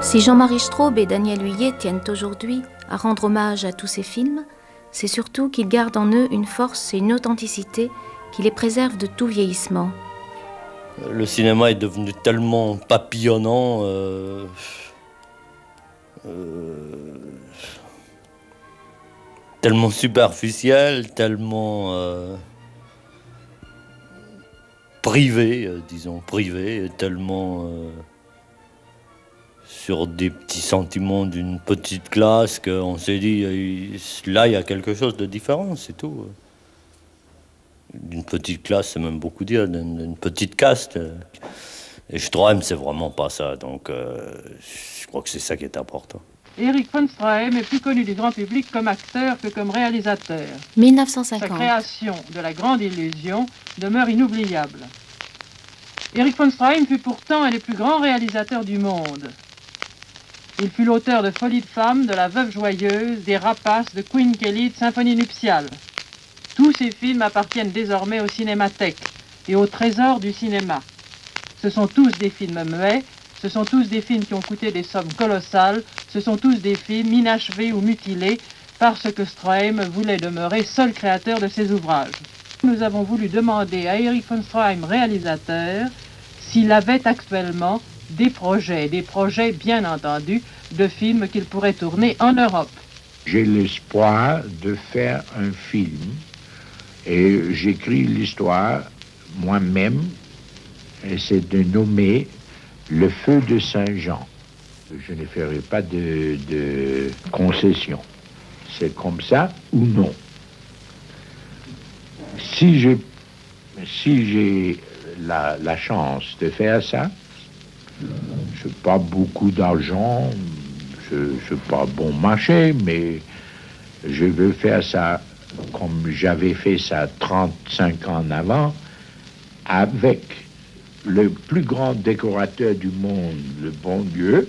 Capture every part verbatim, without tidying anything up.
Si Jean-Marie Straub et Daniel Huillet tiennent aujourd'hui à rendre hommage à tous ces films, c'est surtout qu'ils gardent en eux une force et une authenticité qui les préservent de tout vieillissement. Le cinéma est devenu tellement papillonnant, euh, euh, tellement superficiel, tellement euh, privé, euh, disons privé, tellement euh, sur des petits sentiments d'une petite classe qu'on s'est dit, là il y a quelque chose de différent, c'est tout. D'une petite classe, c'est même beaucoup dire, d'une petite caste. Et Stroheim, c'est vraiment pas ça, donc euh, je crois que c'est ça qui est important. Erich von Stroheim est plus connu du grand public comme acteur que comme réalisateur. mille neuf cent cinquante. Sa création de La Grande Illusion demeure inoubliable. Erich von Stroheim fut pourtant un des plus grands réalisateurs du monde. Il fut l'auteur de Folie de femme, de La Veuve joyeuse, des Rapaces, de Queen Kelly, de Symphonie nuptiale. Tous ces films appartiennent désormais au Cinémathèque et au trésor du cinéma. Ce sont tous des films muets, ce sont tous des films qui ont coûté des sommes colossales, ce sont tous des films inachevés ou mutilés parce que Stroheim voulait demeurer seul créateur de ses ouvrages. Nous avons voulu demander à Erich von Stroheim, réalisateur, s'il avait actuellement des projets, des projets bien entendu, de films qu'il pourrait tourner en Europe. J'ai l'espoir de faire un film et j'écris l'histoire moi-même. Et c'est de nommer Le Feu de Saint-Jean. Je ne ferai pas de, de concession. C'est comme ça ou non. Si j'ai si j'ai la, la chance de faire ça, je n'ai pas beaucoup d'argent, je n'ai pas bon marché, mais je veux faire ça comme j'avais fait ça trente-cinq ans avant, avec le plus grand décorateur du monde, le bon Dieu,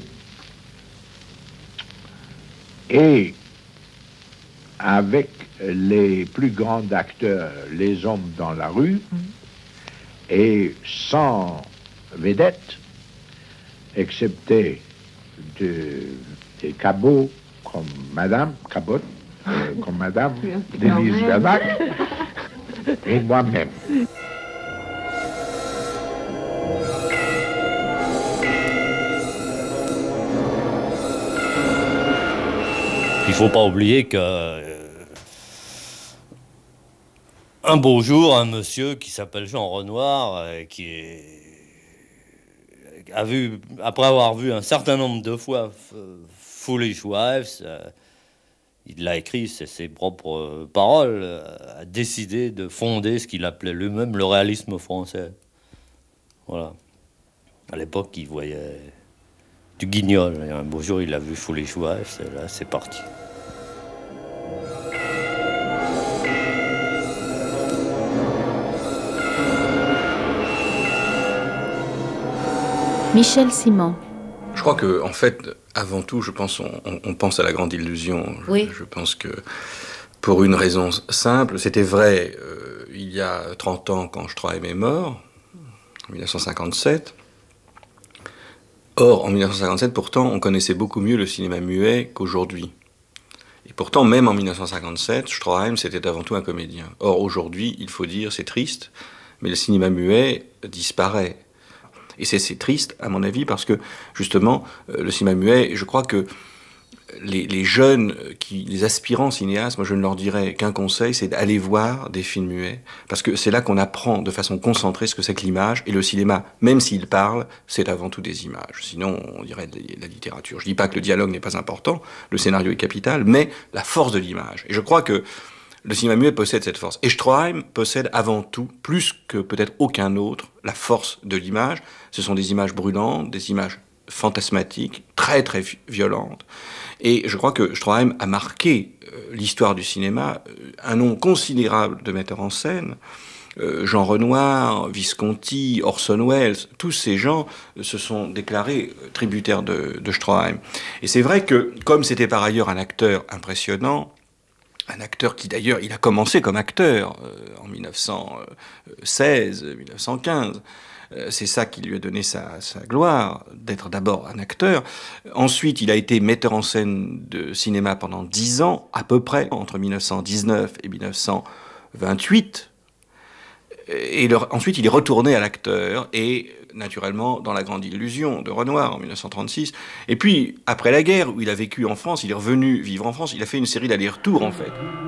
et avec les plus grands acteurs, les hommes dans la rue, et sans vedette, excepté de, des cabots comme Madame Cabot, euh, comme Madame Denise Gadac, et moi-même. Il faut pas oublier que euh, un beau jour, un monsieur qui s'appelle Jean Renoir, euh, qui est, a vu, après avoir vu un certain nombre de fois Foolish Wives, euh, il a écrit c'est ses propres euh, paroles, euh, a décidé de fonder ce qu'il appelait lui-même le réalisme français. Voilà. À l'époque, il voyait du guignol. Et un beau jour, il a vu Foolish Wives, et là, c'est parti. Michel Simon. Je crois que, en fait, avant tout, je pense, on, on pense à La Grande Illusion. Je, oui. je pense que, pour une raison simple, c'était vrai euh, il y a trente ans quand Stroheim est mort, en mille neuf cent cinquante-sept. Or, en mille neuf cent cinquante-sept, pourtant, on connaissait beaucoup mieux le cinéma muet qu'aujourd'hui. Et pourtant, même en mille neuf cent cinquante-sept, Stroheim, c'était avant tout un comédien. Or, aujourd'hui, il faut dire, c'est triste, mais le cinéma muet disparaît. Et c'est, c'est triste, à mon avis, parce que, justement, euh, le cinéma muet, je crois que les, les jeunes, qui, les aspirants cinéastes, moi je ne leur dirais qu'un conseil, c'est d'aller voir des films muets, parce que c'est là qu'on apprend de façon concentrée ce que c'est que l'image, et le cinéma, même s'il parle, c'est avant tout des images. Sinon, on dirait de la littérature. Je ne dis pas que le dialogue n'est pas important, le scénario est capital, mais la force de l'image. Et je crois que le cinéma muet possède cette force. Et Stroheim possède avant tout, plus que peut-être aucun autre, la force de l'image. Ce sont des images brûlantes, des images fantasmatiques, très très violentes. Et je crois que Stroheim a marqué euh, l'histoire du cinéma, euh, un nombre considérable de metteurs en scène, euh, Jean Renoir, Visconti, Orson Welles, tous ces gens se sont déclarés tributaires de, de Stroheim. Et c'est vrai que, comme c'était par ailleurs un acteur impressionnant, un acteur qui d'ailleurs, il a commencé comme acteur euh, en mille neuf cent seize, mille neuf cent quinze. Euh, c'est ça qui lui a donné sa, sa gloire, d'être d'abord un acteur. Ensuite, il a été metteur en scène de cinéma pendant dix ans, à peu près, entre mille neuf cent dix-neuf et mille neuf cent vingt-huit. Et le, ensuite, il est retourné à l'acteur, et naturellement dans La Grande Illusion de Renoir en mille neuf cent trente-six. Et puis, après la guerre, où il a vécu en France, il est revenu vivre en France, il a fait une série d'allers-retours en fait.